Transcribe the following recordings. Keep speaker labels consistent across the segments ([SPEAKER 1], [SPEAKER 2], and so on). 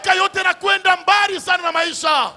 [SPEAKER 1] miaka yote na kwenda mbali sana na maisha.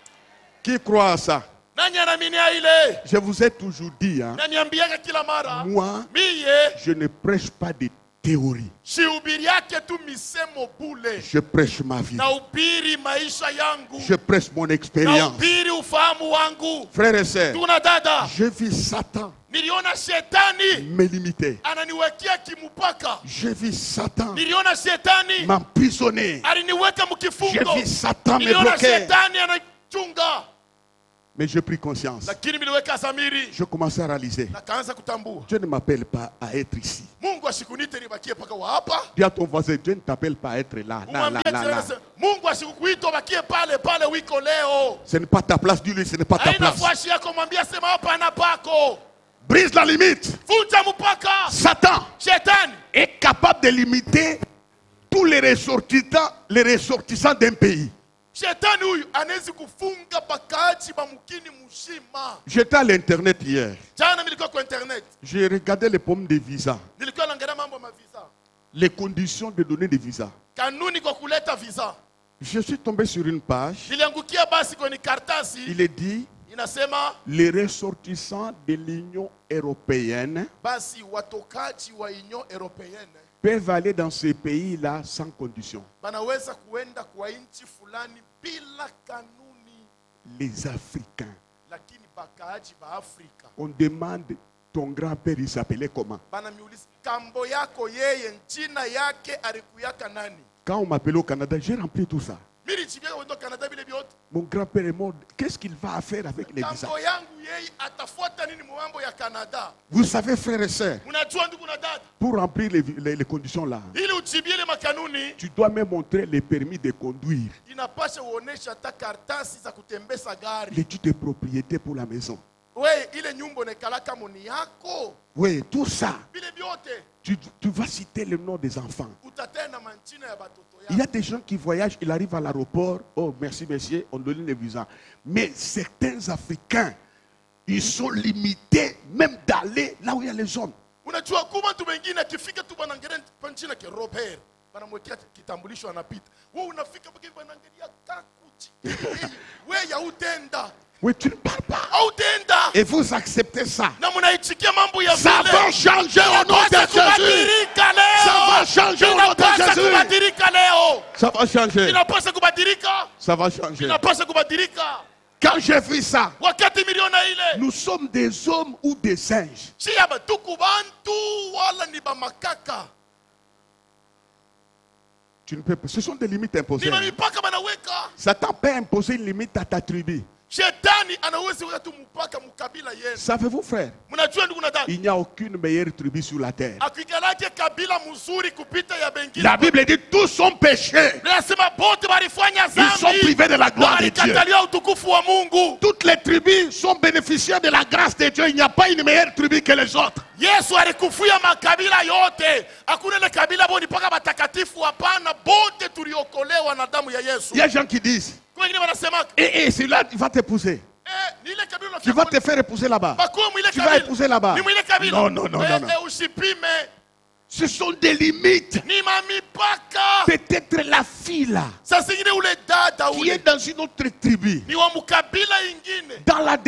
[SPEAKER 2] Qui croit à ça?
[SPEAKER 1] Nani anaaminia ile?
[SPEAKER 2] Je vous ai toujours dit, hein,
[SPEAKER 1] Naniambiaga kila mara.
[SPEAKER 2] moi,
[SPEAKER 1] Miye
[SPEAKER 2] je ne prêche pas de théorie.
[SPEAKER 1] sihubiri yake tu misemo bule.
[SPEAKER 2] Je prêche ma vie.
[SPEAKER 1] Na ubiri maisha yangu.
[SPEAKER 2] Je prêche mon
[SPEAKER 1] Na
[SPEAKER 2] expérience.
[SPEAKER 1] ubiri ufahamu wangu.
[SPEAKER 2] Frères et sœurs,
[SPEAKER 1] Tuna dada.
[SPEAKER 2] je vis Satan
[SPEAKER 1] Niliona shetani
[SPEAKER 2] me limiter.
[SPEAKER 1] ananiwekea kimupaka.
[SPEAKER 2] Je vis Satan
[SPEAKER 1] Niliona shetani
[SPEAKER 2] m'emprisonner.
[SPEAKER 1] aliniweka
[SPEAKER 2] Je
[SPEAKER 1] mkifungo.
[SPEAKER 2] vis Satan me
[SPEAKER 1] Niliona
[SPEAKER 2] bloquer.
[SPEAKER 1] shetani anachunga.
[SPEAKER 2] Mais j'ai pris conscience.
[SPEAKER 1] Lakini niliweka samiri.
[SPEAKER 2] Je commençais à réaliser.
[SPEAKER 1] Na kaanza kutambua.
[SPEAKER 2] Dieu ne m'appelle pas à être ici.
[SPEAKER 1] Mungu asikunite nibakie paka wa hapa.
[SPEAKER 2] Dis à ton voisin, Dieu ne t'appelle pas à être là, là, là, là, là.
[SPEAKER 1] Mungu asikukuita ubakie pale wiko leo.
[SPEAKER 2] Ce n'est pas ta place, dis-lui, ce n'est pas ta
[SPEAKER 1] Haina
[SPEAKER 2] place.
[SPEAKER 1] fwashi yako, mwambia sema hapa na pako.
[SPEAKER 2] Brise la limite.
[SPEAKER 1] Vunja mpaka.
[SPEAKER 2] Satan
[SPEAKER 1] Shetani
[SPEAKER 2] est capable de limiter tous les ressortissants d'un pays.
[SPEAKER 1] Shetani huyu anaweza kufunga bakaaji ba mkini mzima.
[SPEAKER 2] J'étais à l'internet hier.
[SPEAKER 1] Jana nilikuwa kwa internet.
[SPEAKER 2] J'ai regardé les pommes de visa.
[SPEAKER 1] Nilikuwa naangalia mambo ma visa.
[SPEAKER 2] Les conditions de donner des visas.
[SPEAKER 1] Kanuni kwa kuleta visa.
[SPEAKER 2] Je suis tombé sur une page.
[SPEAKER 1] Niliangukia basi kwenye kartasi.
[SPEAKER 2] Il est dit,
[SPEAKER 1] Inasema
[SPEAKER 2] les ressortissants de l'Union européenne
[SPEAKER 1] basi watokaji wa Union Européenne
[SPEAKER 2] peuvent aller dans ces pays-là sans condition.
[SPEAKER 1] banaweza kuenda kwa nchi fulani bila kanuni.
[SPEAKER 2] Les Africains.
[SPEAKER 1] Lakini bakaaji ba Afrika.
[SPEAKER 2] On demande, ton grand-père, il s'appelait comment?
[SPEAKER 1] Banamiuliza kambo yako yeye jina yake alikuyaka nani?
[SPEAKER 2] Quand on m'appelait au Canada, j'ai rempli tout ça.
[SPEAKER 1] Mimi chibia wendo Canada bile biote.
[SPEAKER 2] Mon grand-père est mort. Qu'est-ce qu'il va faire avec les visas?
[SPEAKER 1] Kambo yangu yeye atafuata nini mambo ya Canada?
[SPEAKER 2] Vous savez, frères et sœurs,
[SPEAKER 1] Unajua ndugu na dada,
[SPEAKER 2] pour remplir les conditions là,
[SPEAKER 1] ili uchibie ile makanuni
[SPEAKER 2] tu dois me montrer les permis de conduire,
[SPEAKER 1] inapasha uonesha hata kartasi za kutembeza gari.
[SPEAKER 2] l'étude de propriété pour la maison.
[SPEAKER 1] We ile nyumba unekalaka moni yako.
[SPEAKER 2] Oui, tout ça.
[SPEAKER 1] Bile biote.
[SPEAKER 2] Tu vas citer le nom des enfants.
[SPEAKER 1] Utatena manchina ya batoto
[SPEAKER 2] Il y a
[SPEAKER 1] yako.
[SPEAKER 2] des gens qui voyagent, ils arrivent à l'aéroport. Oh, merci, monsieur, on donne les visas. Mais certains Africains, ils sont limités même d'aller là où il y a les hommes.
[SPEAKER 1] Unajua kuma mtu mwingine akifika tu banangerea panchina ke Robert. Banamwekea kitambulisho anapita. Wewe unafika mpaka banangerea kakuchi. Wewe ya utenda.
[SPEAKER 2] Oui, tu ne parles pas.
[SPEAKER 1] Utenda.
[SPEAKER 2] Et vous acceptez ça.
[SPEAKER 1] Na mnaichikia mambo ya
[SPEAKER 2] Ça
[SPEAKER 1] vile.
[SPEAKER 2] va changer au nom de Jésus. Ça va changer au nom de Jésus.
[SPEAKER 1] Kubadilika leo.
[SPEAKER 2] Ça va changer.
[SPEAKER 1] Inapaswa kubadilika.
[SPEAKER 2] Ça va changer.
[SPEAKER 1] Inapaswa kubadilika.
[SPEAKER 2] Quand j'ai vu ça,
[SPEAKER 1] Wakati miliona ile.
[SPEAKER 2] nous sommes des hommes ou des singes.
[SPEAKER 1] Si ya batuku bantu wala ni ba makaka.
[SPEAKER 2] Tu ne peux pas. Ce sont des limites imposées.
[SPEAKER 1] Ni mipaka banaweka.
[SPEAKER 2] Satan peut imposer une limite à ta tribu.
[SPEAKER 1] Shetani anaweza weka tu mpaka mukabila yenu.
[SPEAKER 2] Savez-vous, frère,
[SPEAKER 1] Mnajua ndugu na dada?
[SPEAKER 2] il n'y a aucune meilleure tribu sur la terre.
[SPEAKER 1] Akikalake kabila mzuri kupita ya bengine.
[SPEAKER 2] La Bible dit tous sont péchés.
[SPEAKER 1] Nasema bote walifanya
[SPEAKER 2] Ils sont
[SPEAKER 1] dhambi.
[SPEAKER 2] privés de la gloire de Dieu.
[SPEAKER 1] Walikatalia utukufu wa Mungu.
[SPEAKER 2] Toutes les tribus sont bénéficiaires de la grâce de Dieu. Il n'y a pas une meilleure tribu que les autres.
[SPEAKER 1] Yesu alikufia makabila yote. Hakuna ile kabila boni paka batakatifu, hapana, bote tuliokolewa na damu ya Yesu.
[SPEAKER 2] Il y a des gens qui disent,
[SPEAKER 1] Kwa wengine wanasema
[SPEAKER 2] celui-là, il va t'épouser.
[SPEAKER 1] ni ile kabila
[SPEAKER 2] Tu vas te faire épouser là-bas. Tu vas épouser là-bas.
[SPEAKER 1] Ni mwile kabila.
[SPEAKER 2] Non, non, non, non, non.
[SPEAKER 1] Usipime.
[SPEAKER 2] Ce sont des limites.
[SPEAKER 1] Ni mamipaka.
[SPEAKER 2] Peut-être la fille là,
[SPEAKER 1] Sasa ingine ule dada
[SPEAKER 2] qui
[SPEAKER 1] ule
[SPEAKER 2] est dans une autre tribu,
[SPEAKER 1] ni wa mukabila ingine.
[SPEAKER 2] dans la